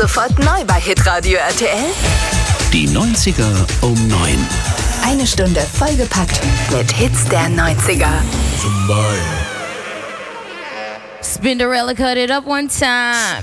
sofort neu bei Hitradio RTL. Die 90er um 9. Eine Stunde vollgepackt mit Hits der 90er. Cinderella, cut it up one time.